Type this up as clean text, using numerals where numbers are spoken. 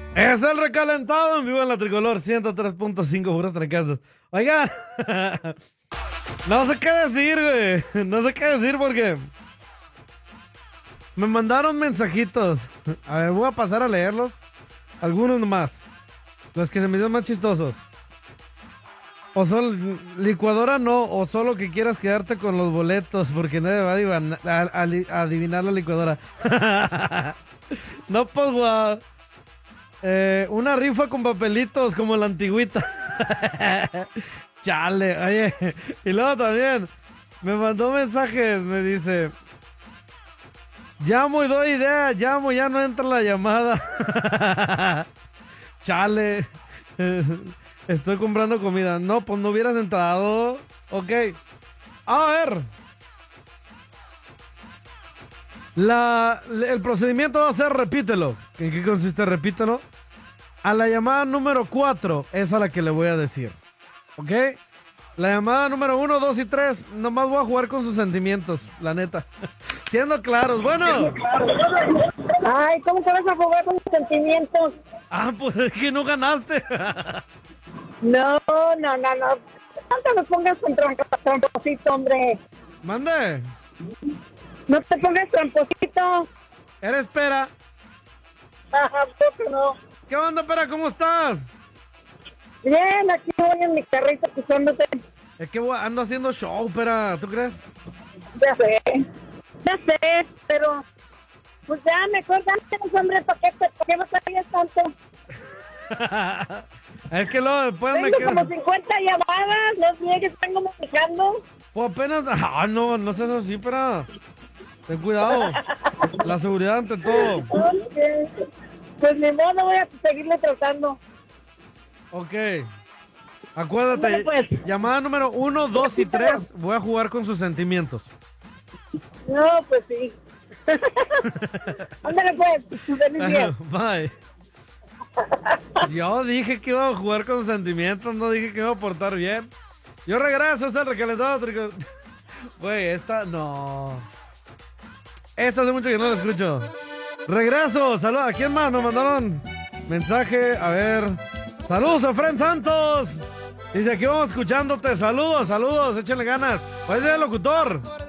Es el recalentado en vivo en la tricolor 103.5 puros trancazos. Oigan, no sé qué decir, güey. No sé qué decir porque me mandaron mensajitos. A ver, voy a pasar a leerlos. Algunos nomás. Los que se me dieron más chistosos. O solo licuadora no, o solo que quieras quedarte con los boletos porque nadie va a adivinar la licuadora. No, pues, guau. Una rifa con papelitos como la antigüita. Chale, oye. Y luego también me mandó mensajes, me dice, llamo y doy idea, llamo, ya no entra la llamada. Chale. Estoy comprando comida. No, pues no hubieras entrado. Ok. A ver. El procedimiento va a ser repítelo. ¿En qué consiste repítelo? A la llamada número 4 es a la que le voy a decir. ¿Ok? La llamada número 1, 2 y 3, nomás voy a jugar con sus sentimientos, la neta. Siendo claros, bueno. Ay, ¿cómo que vas a jugar con tus sentimientos? Ah, pues es que no ganaste. No, no, no, no. No te me pongas con tramposito, hombre. Mande. No te pongas tramposito. Eres Pera. Ajá, poco no. ¿Qué onda, Pera? ¿Cómo estás? Bien, aquí voy en mi carrito escuchándote. Es que ando haciendo show, Pera. ¿Tú crees? Ya sé, pero pues ya mejor dántenos, hombre, ¿para qué batallas tanto? Es que luego después me Tengo quedo. como 50 llamadas, no niegues, tengo fijando. Pues apenas. Ah, no, no seas así, Pera. Ten cuidado. La seguridad ante todo. Okay. Pues ni modo, voy a seguirle tratando. Ok. Acuérdate, Ándale, pues. llamada número 1, 2 y 3. Voy a jugar con sus sentimientos. No, pues sí. Ándale pues, feliz día. Bye. Yo dije que iba a jugar con sus sentimientos, no dije que iba a portar bien. Yo regreso, es el recalentado. Güey, esta no. Esta hace mucho que no la escucho. Regreso, saludos. ¿A quién más? Nos mandaron mensaje. A ver. Saludos a Fren Santos. Dice, aquí vamos escuchándote. Saludos, saludos. Échenle ganas. Pues es el locutor.